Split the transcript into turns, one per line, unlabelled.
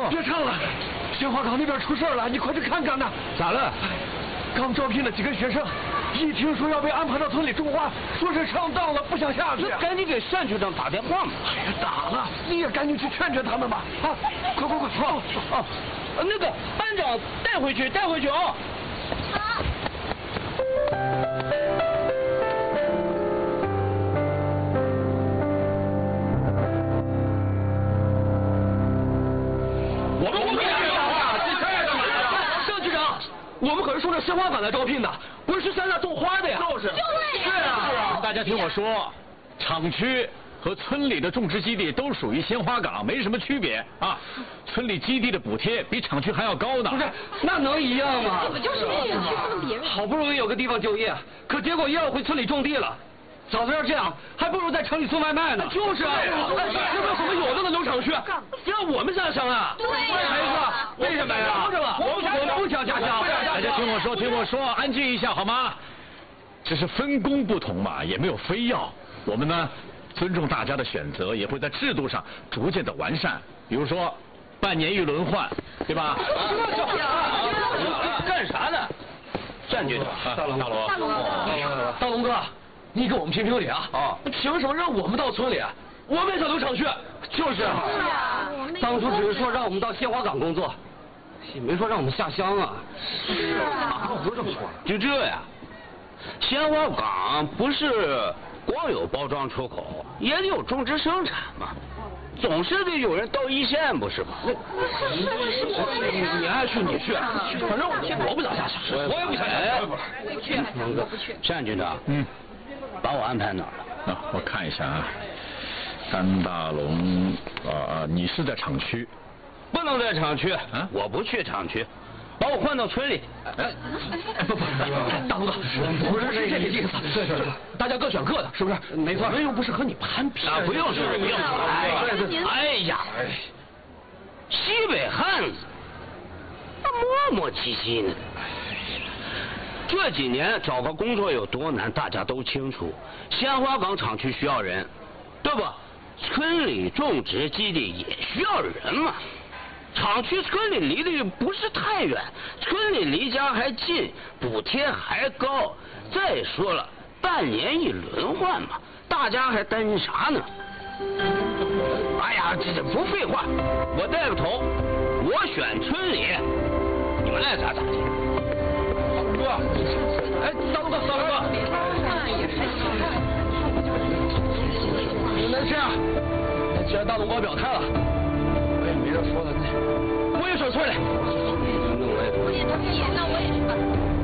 别唱了，鲜花岗那边出事了，你快去看看呐！
咋了？
刚招聘的几个学生，一听说要被安排到村里种花，说是上当了，不想下去。
那赶紧给单局长打电话嘛！
哎呀，打了，你也赶紧去劝劝他们吧！啊，快！
那个班长带回去啊！
好。
我们不干了，这干嘛呀？单局长，我们可是冲着鲜花岗来招聘的，不是去山上种花的呀。就是啊。
大家听我说，厂区和村里的种植基地都属于鲜花岗，没什么区别啊。村里基地的补贴比厂区还要高呢。
不是，那能一样吗？
怎么就是这样？去问别人。
好不容易有个地方就业，可结果又要回村里种地了。早知道这样，还不如在城里送外卖呢。就是啊，这为什么有那个农场去，让我们下乡啊？
对呀，
为什么呀？我们不想下乡。
大家听我说，安静一下好吗？只是分工不同嘛，也没有非要。我们呢，尊重大家的选择，也会在制度上逐渐的完善。比如说，半年一轮换，对吧？
干啥呢？单局长，
大龙哥，你给我们评评理啊！凭什么让我们到村里？我们也想留厂区。就是啊，当初只是说让我们到鲜花岗工作，也没说让我们下乡啊。是啊，不是这么说。
就这呀，鲜花岗不是光有包装出口，也得有种植生产嘛，总是得有人到一线，不是吗？
你爱去你去，反正我不想下乡，我也不想下乡。
不去。
单局长，把我安排哪儿了？
我看一下啊，单大龙你是在厂区？
不能在厂区，我不去厂区，把我换到村里。
不，大龙哥，不是这个意思。对，大家各选各的，是不是？没错。我们又不是和你攀比。
不用说，不用说。哎呀，西北汉子，磨磨唧唧呢。这几年找个工作有多难，大家都清楚。鲜花岗厂区需要人，对吧？村里种植基地也需要人嘛。厂区村里离得不是太远，村里离家还近，补贴还高。再说了，半年一轮换嘛，大家还担心啥呢？哎呀，这不废话，我带个头，我选村里，你们爱咋咋地。
哥，哎，大龙哥，那这样，既然大龙哥表态了，我也没得说了，我也选村里。
我也同意。那